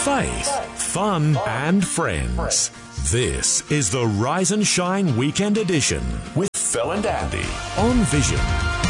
faith, fun, and friends. This is the Rise and Shine Weekend Edition with Phil and Andy on Vision.